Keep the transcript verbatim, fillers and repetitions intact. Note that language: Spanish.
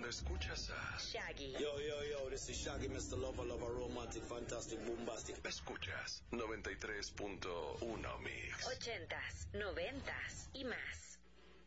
Escuchas a Shaggy. Yo, yo, yo, this is Shaggy, mister Lover, Lover, Romantic, Fantastic, Bombastic. Escuchas noventa y tres punto uno Mix. Ochentas, noventas y más.